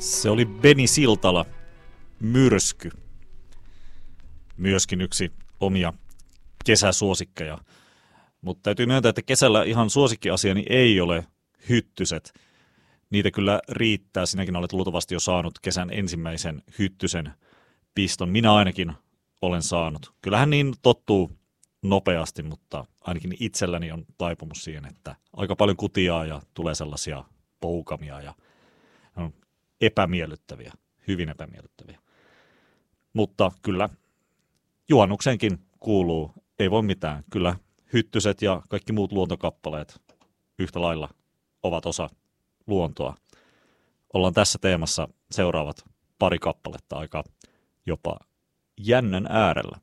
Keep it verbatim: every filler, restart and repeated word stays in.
Se oli Beni Siltala, Myrsky. Myöskin yksi omia kesäsuosikkeja. Mutta täytyy myöntää, että kesällä ihan suosikkiasiani ei ole hyttyset. Niitä kyllä riittää. Sinäkin olet luultavasti jo saanut kesän ensimmäisen hyttysen piston. Minä ainakin olen saanut. Kyllähän niin tottuu nopeasti, mutta ainakin itselläni on taipumus siihen, että aika paljon kutiaa ja tulee sellaisia poukamia ja on epämiellyttäviä, hyvin epämiellyttäviä. Mutta kyllä juhannuksenkin kuuluu, ei voi mitään. Kyllä hyttyset ja kaikki muut luontokappaleet yhtä lailla ovat osa luontoa. Ollaan tässä teemassa seuraavat pari kappaletta aika jopa jännän äärellä.